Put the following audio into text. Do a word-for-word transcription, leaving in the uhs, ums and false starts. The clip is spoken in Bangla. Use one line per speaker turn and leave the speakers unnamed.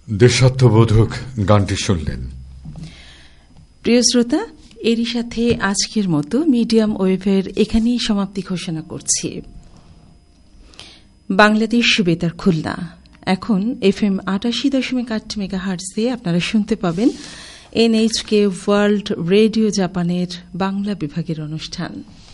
দেশাত্মবোধক গানটি শুনলেন।
প্রিয় শ্রোতা, এরই সাথে আজকের মতো মিডিয়াম ওয়েভের এখানেই সমাপ্তি ঘোষণা করছি। বাংলাদেশ বেতার খুলনা এখন এফ এম আটাশি দশমিক আট মেগা হার্টজে আপনারা শুনতে পাবেন এনএইচকে ওয়ার্ল্ড রেডিও জাপানের বাংলা বিভাগের অনুষ্ঠান।